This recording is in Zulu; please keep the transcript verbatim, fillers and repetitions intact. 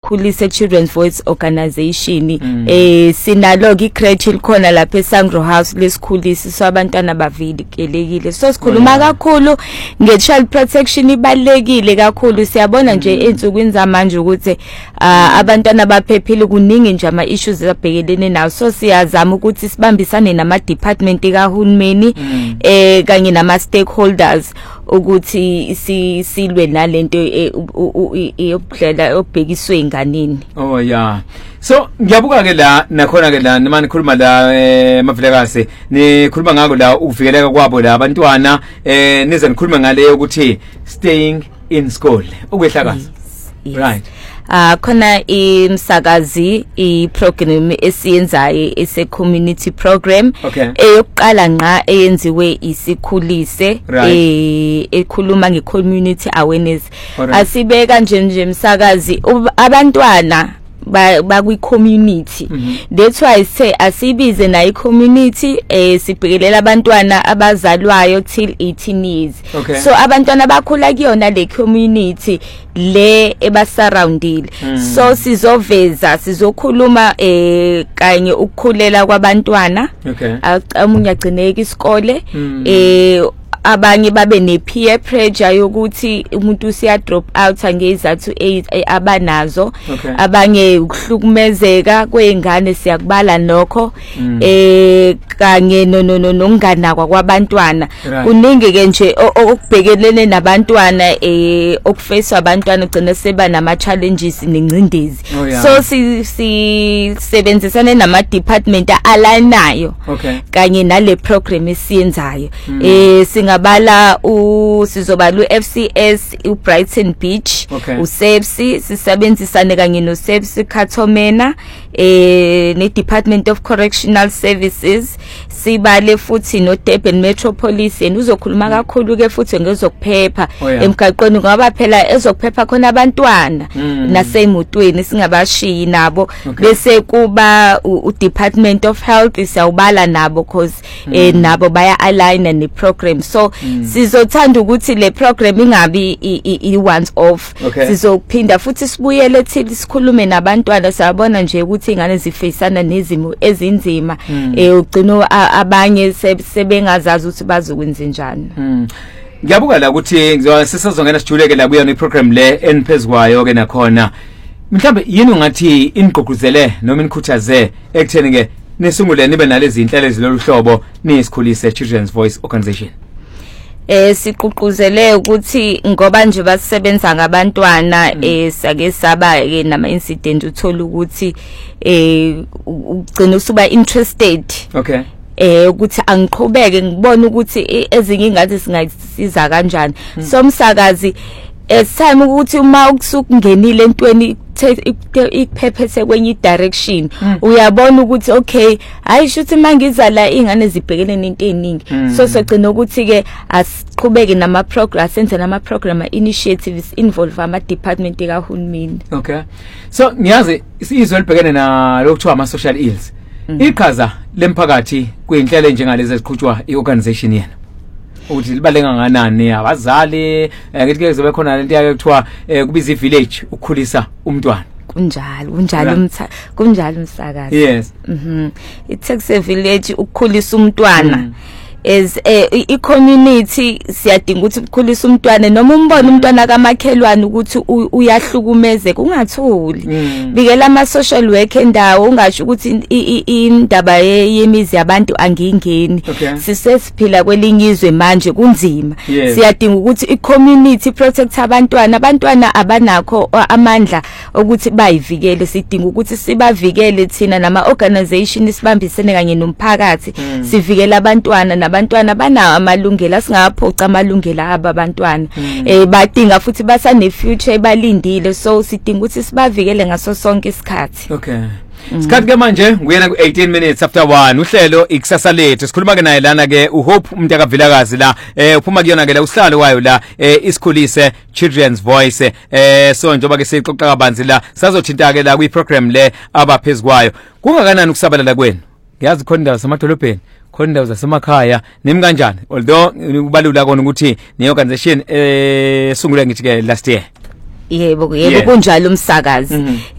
Sikhulise Children's Voice Organization Mm. eh sinalo ke crèche likhona lapha eSangro House lesikhulisi so abantwana bavikelekile so sikhuluma kakhulu nge-child protection ibalekile kakhulu siyabona nje ensukwini zamanje ukuthi ah, abantwana baphephile kuningi nje ama issues abhekelene nawo so siyazama ukuthi sibambisane nama department kahulumeni eh kanye nama stakeholders ukuthi si silwe nalento eyobhlela obhekiswe inganeni. Oh yeah. So ngiyabuka ke la nakhona ke la nima nikhuluma la eh Mavulekazi nikhuluma ngako la ukuvikeleka kwabo la abantwana eh nize nikhuluma ngale ukuthi staying in school ukwehlakaza. Yes. Right. Ah khona imsakazi iprogram esiyenzayo ese community program Okay. eyokuqala nqa eyenziwe isikhulise Right. eh ekhuluma ngecommunity awareness. Alright. Asibeka nje nje msakazi ub- abantwana ba bakwi community. That's why say asibize na i community eh sibhekelela abantwana abazalwayo till eighteen years. Okay. So abantwana bakhula kuyona le community le ebasurroundile. So sizoveza sizokhuluma eh kanye ukukhulela kwabantwana. Okay. Amunye agcineke isikole Mm. eh abanye babe ne peer pressure yokuthi umuntu usiya drop out angezathu abanazo. Okay. Abanye ukuhlukumezeka kweingane siyakubala nokho eh kanye no no no nokunganakwa kwabantwana Right. kuningi ke nje o- okubhekelene nabantwana eh okufacwa abantwana ugcina seba nama challenges nengcindezi. Oh, yeah. So si sisebenzisane nama department alanayo Okay. kanye nale program esiyenzayo. Eh singabala u sizobala u F C S u Brighton Beach, Okay. u SEPSI sisebenzisane kanye no SEPSI Khathomena eh ne Department of Correctional Services sibale futhi no Durban Metropolitan uzokhuluma kakhulu ke futhi ngezokuphepha Oh, yeah. emgaqweni ngoba phela ezokuphepha khona abantwana Mm. nasemotweni singabashiyi nabo Okay. bese kuba u u Department of Health siyawubala nabo cause eh nabo baya align ne program so sizothanda ukuthi le program ingabi i- i i- once off. Okay. Sizophinda futhi sibuyele thithi sikhulume nabantwana sabona nje ukuthi ingane zifeyisana nezimo ezinzima eh ugcino a- abanye se- sebengazazi ukuthi bazokwenza njani. Mm. Ngiyabuka la ukuthi ngizoba sisazongena sijuleke la kuya neprogram le enphezukwayo ke nakhona. Mhlambe yini ungathi inigqugquzele noma inikhuthaze ekutheni ke nisungule nibe nalezi inhlelo ezilolu hlobo nisikhulise Children's Voice Organization? Eh siququzele ukuthi ngoba nje basebenza ngabantwana eh sake saba ke nama incident uthola ukuthi eh ugcina usuba interested Okay. eh ukuthi angiqhubeke ngibona ukuthi e- ezinye ingathi singasiza kanjani. So msakazi esime ukuthi uma ukusukungenile entweni iphephethe kwenye direction uyabona ukuthi okay hayi shuthi mangiza la ingane zibhekene nento eziningi so segcina ukuthi ke asiqhubeke nama programs senze nama program initiatives involve ama department kahulumeni. Okay. So ngiyazi isizwe libhekene na lokuthiwa ama social ills. Iqhaza lemphakathi kwinhlelo njengalezi eziqhutshwa iorganization yena. Ukuthi libalenga nganani abazali ngithi ke kuzobe khona lento yake kuthiwa kubiza ivillage ukukhulisa umntwana. Kunjalo kunjalo umtha kunjalo umsakazi. Yes. Mhm. It takes a village ukukhulisa umntwana. As eh i community siyadinga ukuthi ukukhulisa umntwana noma umbone umntwana kamakhelwane ukuthi u- uyahlukumezeka ungathuli. Bikela ama social work endawo ungasho ukuthi i- i- indaba ye- yemizi yabantu angingeni. Okay. Sisesiphila kwelinyizwe manje kunzima. Yes. Siyadinga ukuthi i community protect abantwana abantwana abanakho uh, amandla ukuthi bayivikele sidinga ukuthi sibavikele thina nama organization sibambisene kanye nomphakathi sivikele abantwana nabantwana banawo amalungelo asingaphoca amalungelo abo abantwana eh badinga futhi basane future ebalindile so sidinga ukuthi sibavikele ngaso sonke isikhathi. Okay. Sikhathi ke manje nguyena ku eighteen minutes after one uhlelo ikusasa lethu sikhuluma ke naye lana ke uHope umuntu akavilakazi la eh uphuma kuyona ke la uhlalo wayo la eh isikhulise Children's Voice eh so njoba ke sixoxa kabanzi la sazothinta ke la kwi program le abaphezukwayo kungakanani ukusabalala kwenu ngiyazi khona indawo samadolobheni khona indawo zasemakhaya nimi kanjani although kubalula kona ukuthi ne organization eh sungula ngithi ke last year Yebo Yeah. yebo kunjalo umsakazi.